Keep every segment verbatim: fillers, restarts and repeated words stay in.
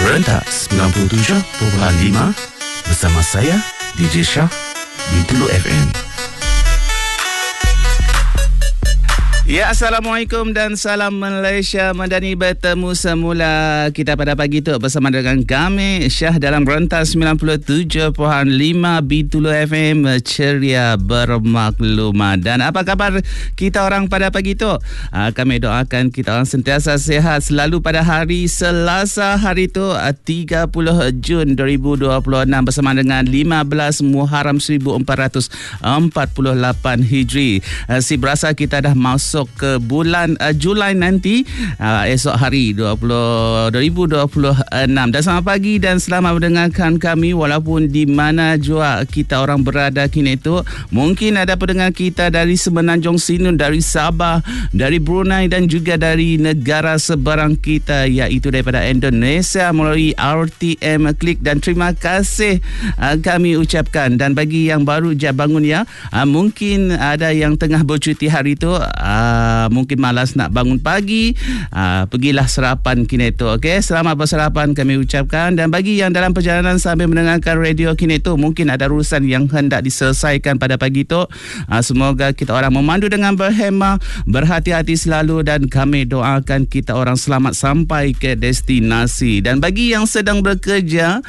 Rentak sembilan puluh tujuh perpuluhan lima bersama saya D J Shah di Tulu F M. Ya, Assalamualaikum dan salam Malaysia Madani. Bertemu semula kita pada pagi itu bersama dengan kami Syah dalam Rentas sembilan puluh tujuh perpuluhan lima Bintulu F M, ceria bermaklumat. Dan apa kabar kita orang pada pagi itu? Uh, kami doakan kita orang sentiasa sihat selalu pada hari Selasa, hari itu tiga puluh Jun dua ribu dua puluh enam bersama dengan lima belas Muharram seribu empat ratus empat puluh lapan Hijri. Uh, si berasa kita dah masuk ke bulan uh, Julai nanti, uh, esok hari dua ribu dua puluh enam. Dan selamat pagi dan selamat mendengarkan kami walaupun di mana jua kita orang berada kini itu. Mungkin ada pendengar kita dari Semenanjung Sinu, dari Sabah, dari Brunei dan juga dari negara seberang kita iaitu daripada Indonesia melalui R T M Klik. Dan terima kasih uh, kami ucapkan. Dan bagi yang baru je bangun ya, uh, mungkin ada yang tengah bercuti hari itu, uh, Uh, mungkin malas nak bangun pagi, uh, pergilah sarapan kini itu. Okey, selamat bersarapan kami ucapkan. Dan bagi yang dalam perjalanan sambil mendengarkan radio kini itu, mungkin ada urusan yang hendak diselesaikan pada pagi itu, uh, semoga kita orang memandu dengan berhemah, berhati-hati selalu, dan kami doakan kita orang selamat sampai ke destinasi. Dan bagi yang sedang bekerja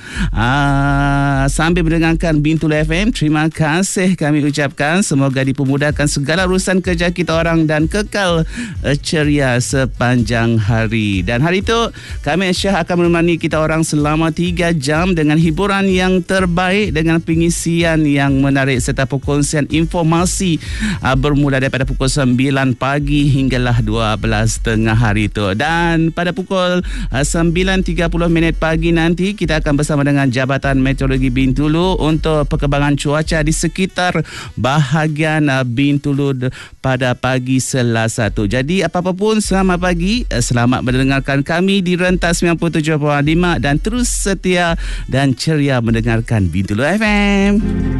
uh, sambil mendengarkan Bintulu F M, terima kasih kami ucapkan. Semoga dipermudahkan segala urusan kerja kita orang dan kekal uh, ceria sepanjang hari. Dan hari itu kami Syah akan menemani kita orang selama tiga jam dengan hiburan yang terbaik, dengan pengisian yang menarik serta perkongsian informasi uh, bermula daripada pukul sembilan pagi hinggalah dua belas tengah hari itu. Dan pada pukul uh, sembilan tiga puluh minit pagi nanti kita akan bersama dengan Jabatan Meteorologi Bintulu untuk perkembangan cuaca di sekitar bahagian uh, Bintulu pada pagi Selasa tu. Jadi apa-apa pun, selamat pagi, selamat mendengarkan kami di Rentas sembilan puluh tujuh perpuluhan lima dan terus setia dan ceria mendengarkan Bintulu F M.